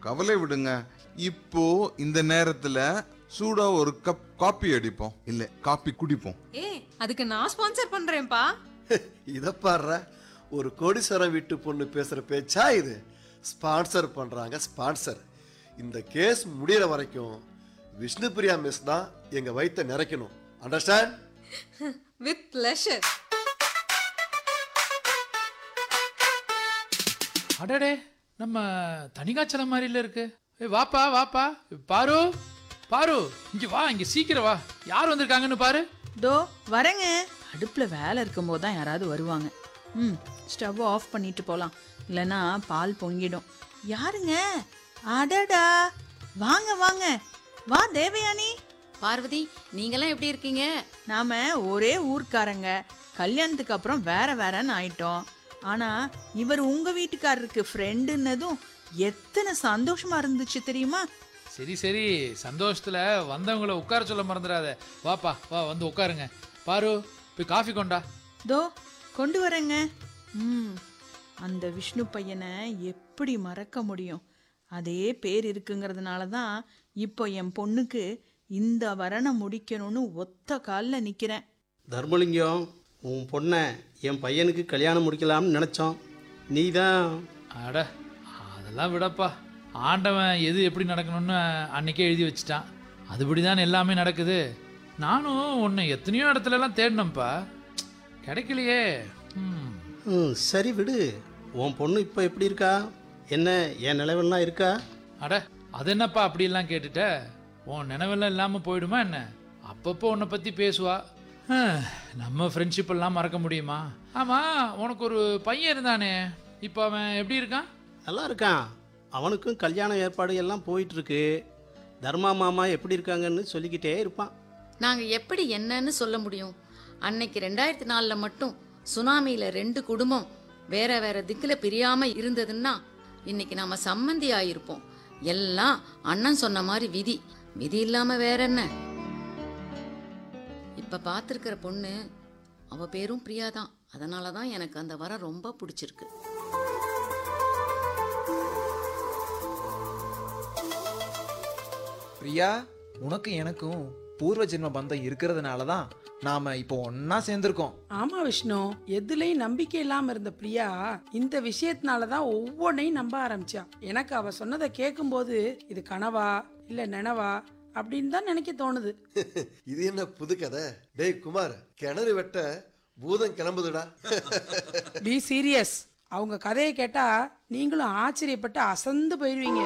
கவலை விடுங்க. இப்போ இந்த நேரத்துல சூடா ஒரு கப் காப்பி அடிப்போம், இல்ல காப்பி குடிப்போம். அதுக்கு நான் ஸ்பான்சர் பண்றேன்ப்பா. இத பாரு, ஒரு கோடீஸ்வரம் வீட்டு பொண்ணு பேசுற பேச்சா இது? ஸ்பான்சர் பண்றாங்க, ஸ்பான்சர். இந்த கேஸ் முடியற வரைக்கும் விஷ்ணுபிரியா மிஸ் தான் எங்க வயித்தை நிறைக்கணும். அண்டர்ஸ்டாண்ட்? With pleasure. அடடே, நம்ம தனிகாச்சலம் மாதிரில இருக்கு. வாப்பா வாப்பா, பாரு பாரு, இங்க வா, இங்க சீக்கிரம் வா. யார் வந்திருக்காங்கன்னு பாரு. தோ வரேங்க. அடுப்புல வேலை இருக்கும்போது தான் யாராவது வருவாங்க. ஸ்டவ் ஆஃப் பண்ணிட்டு போலாம், இல்லைன்னா பால் பொங்கிடும். யாருங்க? அடடா, வாங்க வாங்க. வா தேவயானி. பார்வதி, நீங்களாம் எப்படி இருக்கீங்க? நாம ஒரே ஊர்க்காரங்க, கல்யாணத்துக்கு அப்புறம் வேற வேறன்னு ஆயிட்டோம். ஆனா இவர் உங்க வீட்டுக்காரருக்கு ஃப்ரெண்டுன்னதும் எத்தனை சந்தோஷமா இருந்துச்சு தெரியுமா? சரி சரி, சந்தோஷத்துல வந்தவங்கள உட்கார சொல்ல மறந்துடாத. வாப்பா வா, வந்து உட்காருங்க. பாரு, போய் காஃபி கொண்டா. தோ கொண்டு வரேங்க. அந்த விஷ்ணு பையனை எப்படி மறக்க முடியும்? அதே பேர் இருக்குங்கிறதுனால தான் இப்போ என் பொண்ணுக்கு இந்த வரனை முடிக்கணும்னு ஒத்த காலில் நிற்கிறேன். தர்மலிங்கம், உன் பொண்ணை என் பையனுக்கு கல்யாணம் முடிக்கலாம்னு நினச்சோம். நீ தான். அட, அதெல்லாம் விடப்பா. ஆண்டவன் எது எப்படி நடக்கணும்னு அன்னைக்கே எழுதி வச்சுட்டான். அதுபடி தான் எல்லாமே நடக்குது. நானும் உன்னை எத்தனையோ இடத்துலலாம் தேடினப்பா, கிடைக்கலையே. சரி விடு. உன் பொண்ணு இப்போ எப்படி இருக்கா? என்ன, என் நிலவெல்லாம் இருக்கா? அட, அது என்னப்பா அப்படிலாம் கேட்டுட்ட? உன் நினைவெல்லாம் இல்லாமல் போயிடுமா என்ன? அப்பப்போ உன்னை பற்றி பேசுவா. நம்ம ஃப்ரெண்ட்ஷிப் எல்லாம் மறக்க முடியுமா? ஆமாம், உனக்கு ஒரு பையன் இருந்தானே, இப்போ அவன் எப்படி இருக்கான்? நல்லா இருக்கான். அவனுக்கும் கல்யாண ஏற்பாடு எல்லாம் போயிட்டுருக்கு. தர்மா மாமா எப்படி இருக்காங்கன்னு சொல்லிக்கிட்டே இருப்பான். நாங்கள் எப்படி என்னன்னு சொல்ல முடியும்? அன்னைக்கு 2004 மட்டும் சுனாமியில் 2 குடும்பம் வேற வேற திக்கில் பிரியாமல் இருந்ததுன்னா இன்னைக்கு நாம் சம்மந்தி ஆயிருப்போம். எல்லாம் அண்ணன் சொன்ன மாதிரி விதி. விதி இல்லாமல் வேற என்ன? இப்போ பார்த்துருக்கிற பொண்ணு, அவள் பேரும் பிரியா தான். அதனால தான் எனக்கு அந்த வரம் ரொம்ப பிடிச்சிருக்கு. பிரியா, உனக்கு எனக்கும் பூர்வ ஜென்ம பந்தம் இருக்கிறதுனால தான் நாம இப்போ ஒன்னா சேர்ந்திருக்கோம். ஆமா விஷ்ணு, எதுலயும் நம்பிக்கை இல்லாம இருந்த பிரியா இந்த விஷயத்தினாலதான் ஒவ்வொன்னையும் நம்ப ஆரம்பிச்சா. எனக்கு அவ சொன்னதை கேட்கும் போது இது கனவா இல்ல நினவா அப்படின்னு தான் நினைக்க தோணுது. இது என்ன புது கதை? டேய் குமார், கிணறு வெட்ட பூதம் கிளம்புதுடா. B serious. அவங்க கதையை கேட்டா நீங்களும் ஆச்சரியப்பட்டு அசந்து போயிருவீங்க.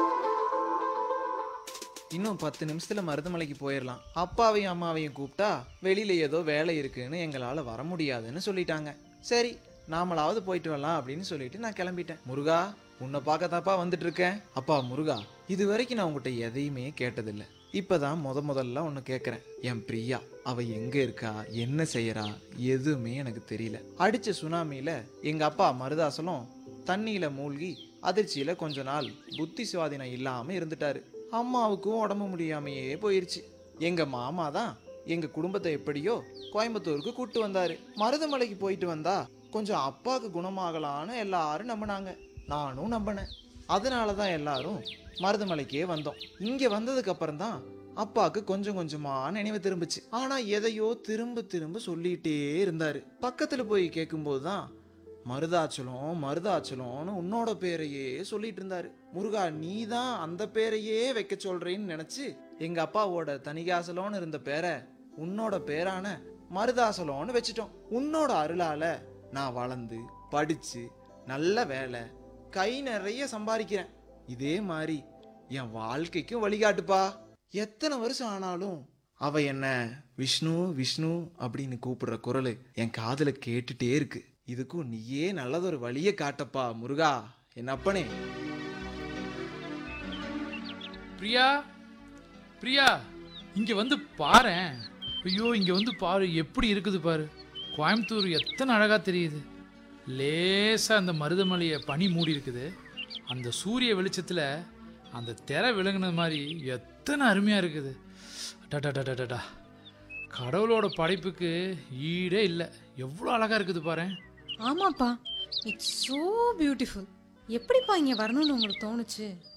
இன்னும் 10 நிமிஷத்துல மருதமலைக்கு போயிடலாம். அப்பாவையும் அம்மாவையும் கூப்பிட்டா வெளியில ஏதோ வேலை இருக்குன்னு எங்களால வர முடியாதுன்னு சொல்லிட்டாங்க. சரி, நாமளாவது போயிட்டு வரலாம் அப்படின்னு சொல்லிட்டு நான் கிளம்பிட்டேன். முருகா, உன்னை பார்க்கத்தாப்பா வந்துட்டு இருக்கேன். அப்பா முருகா, இது வரைக்கும் நான் உங்ககிட்ட எதையுமே கேட்டதில்லை. இப்பதான் முதல்ல ஒன்று கேட்குறேன். என் பிரியா, அவ எங்க இருக்கா, என்ன செய்யறா, எதுவுமே எனக்கு தெரியல. அடிச்ச சுனாமியில எங்க அப்பா மருதாசலம் தண்ணியில மூழ்கி அதிர்ச்சியில கொஞ்ச நாள் புத்தி சுவாதீனம் இல்லாம இருந்துட்டாரு. அம்மாவுக்கும் உடம்பு முடியாமையே போயிருச்சு. எங்க மாமா தான் எங்க குடும்பத்தை எப்படியோ கோயம்புத்தூருக்கு கூட்டு வந்தாரு. மருதமலைக்கு போயிட்டு வந்தா கொஞ்சம் அப்பாவுக்கு குணமாகலான்னு எல்லாரும் நம்பினாங்க. நானும் நம்பினேன். அதனாலதான் எல்லாரும் மருதமலைக்கே வந்தோம். இங்க வந்ததுக்கு அப்புறம் தான் அப்பாவுக்கு கொஞ்சம் கொஞ்சமா நினைவு திரும்பிச்சு. ஆனா எதையோ திரும்ப திரும்ப சொல்லிட்டே இருந்தாரு. பக்கத்துல போய் கேட்கும்போது தான் மருதாச்சலம் மருதாச்சலம்னு உன்னோட பேரையே சொல்லிட்டு இருந்தாரு. முருகா, நீ தான் அந்த பேரையே வைக்க சொல்றேன்னு நினைச்சு எங்க அப்பாவோட தனிகாசலம்னு இருந்த பேரை உன்னோட பேரான மருதாசலம்னு வச்சுட்டோம். உன்னோட அருளால நான் வளர்ந்து படிச்சு நல்ல வேலை, கை நிறைய சம்பாதிக்கிறேன். இதே மாதிரி என் வாழ்க்கைக்கும் வழிகாட்டுப்பா. எத்தனை வருஷம் ஆனாலும் அவ என்ன விஷ்ணு விஷ்ணு அப்படின்னு கூப்பிடுற குரல் என் காதுல கேட்டுட்டே இருக்கு. இதுக்கும் நீயே நல்லதொரு வழியை காட்டப்பா முருகா, என் அப்பனே. பிரியா, பிரியா, இங்க வந்து பாரேன். ஐயோ, இங்க வந்து பாரு, எப்படி இருக்குது பாரு. கோயம்புத்தூர் எத்தனை அழகா தெரியுது. லேசா அந்த மருதமலையை பனி மூடி இருக்குது. அந்த சூரிய வெளிச்சத்துல அந்த திரை விளங்குனது மாதிரி எத்தனை அருமையா இருக்குது. டடா, கடவுளோட படைப்புக்கு ஈடே இல்லை. எவ்வளோ அழகா இருக்குது பாரு. ஆமாப்பா, இட்ஸ் சோ பியூட்டிஃபுல். எப்படிப்பா இங்க வரணும்னு உங்களுக்கு தோணுச்சு?